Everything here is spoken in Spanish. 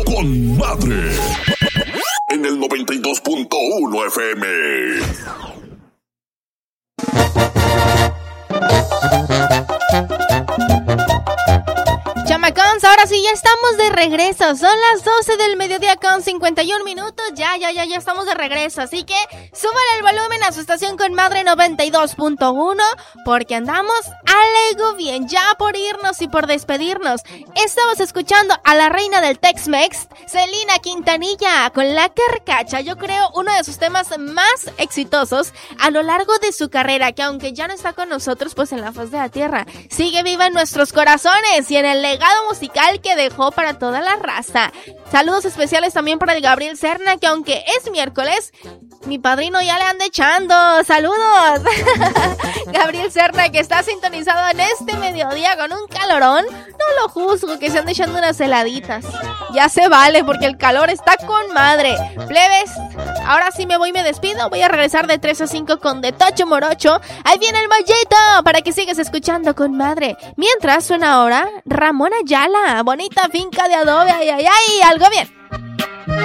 con Madre en el 92.1 FM. Chamacons, ahora sí, ya estamos de regreso. Son las 12 del mediodía con 51 minutos. Ya estamos de regreso. Así que súbale el volumen a su estación con Madre 92.1 porque andamos algo bien. Ya por irnos y por despedirnos, estamos escuchando a la reina del Tex-Mex, Selena Quintanilla, con La Carcacha. Yo creo uno de sus temas más exitosos a lo largo de su carrera, que aunque ya no está con nosotros, pues en la faz de la tierra, sigue viva en nuestros corazones y en el legado musical que dejó para toda la raza. Saludos especiales también para el Gabriel Serna, que aunque es miércoles, mi padrino ya le anda echando. ¡Saludos! Gabriel Serna, que está sintonizado en este mediodía con un calorón. No lo juzgo, que se ande echando unas heladitas. Ya se vale, porque el calor está con madre. Plebes, ahora sí me voy y me despido. Voy a regresar de 3 a 5 con De Tocho Morocho. Ahí viene el mallito para que sigas escuchando con madre. Mientras suena ahora Ramón Ayala, Bonita Finca de Adobe. Ay, algo bien.